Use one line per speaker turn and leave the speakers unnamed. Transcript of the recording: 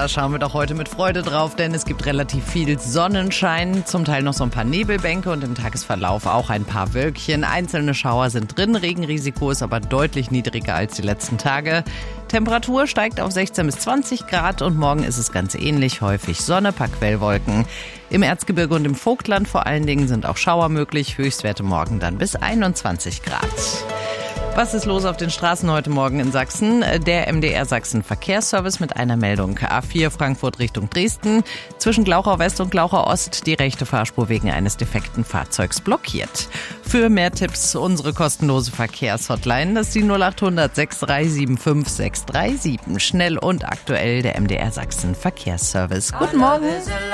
Da schauen wir doch heute mit Freude drauf, denn es gibt relativ viel Sonnenschein, zum Teil noch so ein paar Nebelbänke und im Tagesverlauf auch ein paar Wölkchen. Einzelne Schauer sind drin, Regenrisiko ist aber deutlich niedriger als die letzten Tage. Temperatur steigt auf 16 bis 20 Grad und morgen ist es ganz ähnlich, häufig Sonne, paar Quellwolken. Im Erzgebirge und im Vogtland vor allen Dingen sind auch Schauer möglich, Höchstwerte morgen dann bis 21 Grad. Was ist los auf den Straßen heute Morgen in Sachsen? Der MDR Sachsen Verkehrsservice mit einer Meldung. A4 Frankfurt Richtung Dresden. Zwischen Glauchau West und Glauchau Ost die rechte Fahrspur wegen eines defekten Fahrzeugs blockiert. Für mehr Tipps unsere kostenlose Verkehrshotline. Das ist die 0800 6375 637. Schnell und aktuell der MDR Sachsen Verkehrsservice. Guten Morgen.